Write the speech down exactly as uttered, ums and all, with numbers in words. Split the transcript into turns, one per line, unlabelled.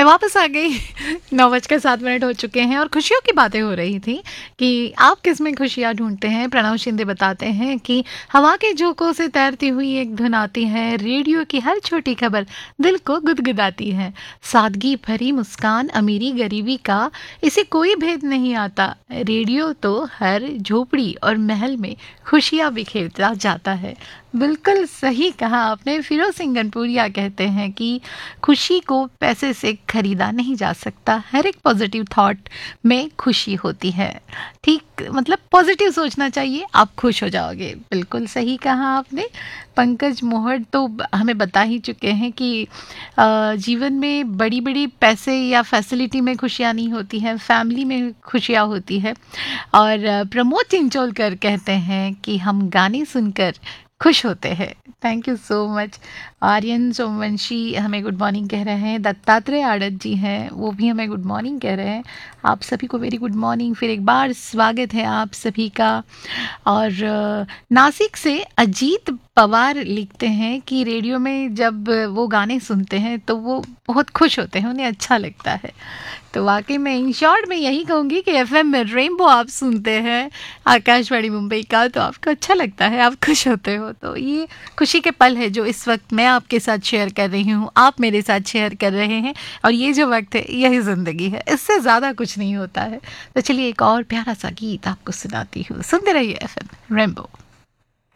मैं वापस आ गई। नौ बजकर सात मिनट हो चुके हैं और खुशियों की बातें हो रही थी कि आप किस में खुशियाँ ढूंढते हैं। प्रणव शिंदे बताते हैं कि हवा के झोंकों से तैरती हुई एक धुन आती है, रेडियो की हर छोटी खबर दिल को गुदगुदाती है। सादगी भरी मुस्कान, अमीरी गरीबी का इसे कोई भेद नहीं आता। रेडियो तो हर झोपड़ी और महल में खुशियाँ बिखेरता जाता है। बिल्कुल सही कहा आपने। फिरोज सिंह गनपुरिया कहते हैं कि खुशी को पैसे से खरीदा नहीं जा सकता, हर एक पॉजिटिव थॉट में खुशी होती है। ठीक, मतलब पॉजिटिव सोचना चाहिए, आप खुश हो जाओगे। बिल्कुल सही कहा आपने। पंकज मोहर तो हमें बता ही चुके हैं कि अ, जीवन में बड़ी बड़ी पैसे या फैसिलिटी में खुशियाँ नहीं होती हैं, फैमिली में खुशियाँ होती है। और अ, प्रमोद चिंचोलकर कहते हैं कि हम गाने सुनकर खुश होते हैं। Thank you so much. Aryan Somvanshi हमें गुड मॉर्निंग कह रहे हैं। दत्तात्रेय आड़त जी हैं, वो भी हमें गुड मॉर्निंग कह रहे हैं। आप सभी को वेरी गुड मॉर्निंग। फिर एक बार स्वागत है आप सभी का। और अ, नासिक से अजीत पवार लिखते हैं कि रेडियो में जब वो गाने सुनते हैं तो वो बहुत खुश होते हैं, उन्हें अच्छा लगता है। तो वाकई में इन शॉर्ट में यही कहूँगी कि एफएम में रेनबो आप सुनते हैं, आकाशवाणी मुंबई का, तो आपको अच्छा लगता है, आप खुश होते हो। तो ये खुशी के पल है जो इस वक्त मैं आपके साथ शेयर कर रही हूँ, आप मेरे साथ शेयर कर रहे हैं। और ये जो वक्त है यही ज़िंदगी है, इससे ज़्यादा कुछ नहीं होता है। तो चलिए एक और प्यारा सा गीत आपको सुनाती हूँ, सुनते रहिए एफएम रेनबो।